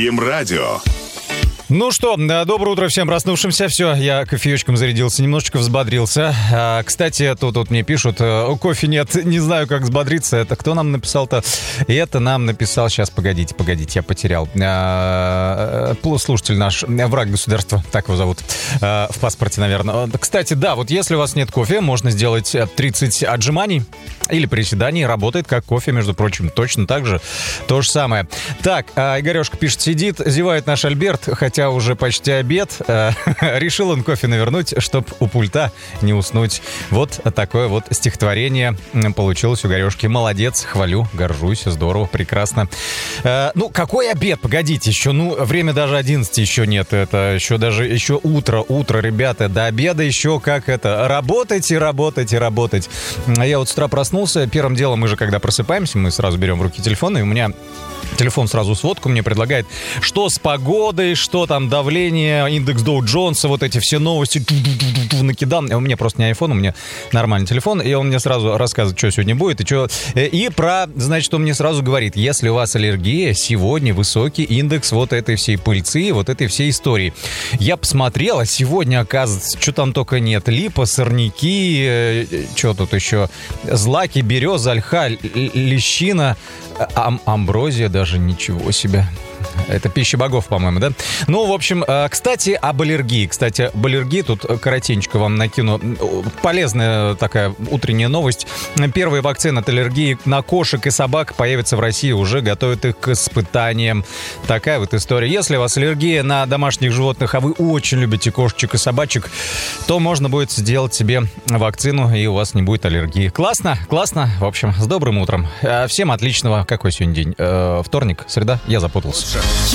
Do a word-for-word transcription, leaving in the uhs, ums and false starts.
Дим-радио. Ну что, доброе утро всем проснувшимся. Все, я кофеечком зарядился, немножечко взбодрился. А, кстати, тут, тут мне пишут, кофе нет, не знаю, как взбодриться. Это кто нам написал-то? Это нам написал, сейчас, погодите, погодите, я потерял. А, слушатель наш, враг государства, так его зовут, а, в паспорте, наверное. Кстати, да, вот если у вас нет кофе, можно сделать тридцать отжиманий или приседаний. Работает как кофе, между прочим, точно так же. То же самое. Так, а, Игорешка пишет, сидит, зевает наш Альберт, хотя уже почти обед. Решил он кофе навернуть, чтоб у пульта не уснуть. Вот такое вот стихотворение получилось у Игорешки. Молодец, хвалю, горжусь, здорово, прекрасно. Ну, какой обед? Погодите, еще, ну, время даже одиннадцати еще нет. Это еще даже, еще утро, утро, ребята, до обеда еще как это, работать и работать и работать. Я вот с утра проснулся, первым делом мы же, когда просыпаемся, мы сразу берем в руки телефон, и у меня телефон сразу сводку мне предлагает, что с погодой, что там давление, индекс Доу Джонса, вот эти все новости накидал. У меня просто не айфон, у меня нормальный телефон, и он мне сразу рассказывает, что сегодня будет, и что. И про, значит, он мне сразу говорит, если у вас аллергия, сегодня высокий индекс вот этой всей пыльцы, вот этой всей истории. Я посмотрел, а сегодня, оказывается, что там только нет. Липа, сорняки, что тут еще, злаки, береза, ольха, лещина, ам- амброзия, даже ничего себе. Это пища богов, по-моему, да? Ну, в общем, кстати, об аллергии. Кстати, об аллергии тут коротенько вам накину. Полезная такая утренняя новость. Первые вакцины от аллергии на кошек и собак появятся в России. Уже готовят их к испытаниям. Такая вот история. Если у вас аллергия на домашних животных, а вы очень любите кошечек и собачек, то можно будет сделать себе вакцину, и у вас не будет аллергии. Классно? Классно. В общем, с добрым утром. Всем отличного. Какой сегодня день? Вторник? Среда? Я запутался.